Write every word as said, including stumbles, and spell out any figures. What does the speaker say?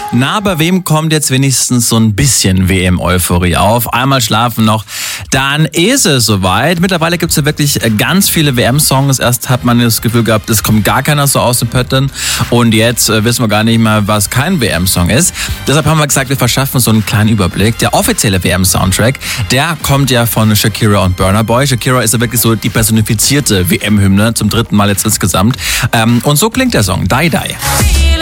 Na, bei wem kommt jetzt wenigstens so ein bisschen W M-Euphorie auf? Einmal schlafen noch, dann ist es soweit. Mittlerweile gibt es ja wirklich ganz viele W M-Songs. Erst hat man das Gefühl gehabt, es kommt gar keiner so aus den Pötten. Und jetzt äh, wissen wir gar nicht mehr, was kein W M-Song ist. Deshalb haben wir gesagt, wir verschaffen so einen kleinen Überblick. Der offizielle W M-Soundtrack, der kommt ja von Shakira und Burna Boy. Shakira ist ja wirklich so die personifizierte W M-Hymne, zum dritten Mal jetzt insgesamt. Ähm, und so klingt der Song, Die Die.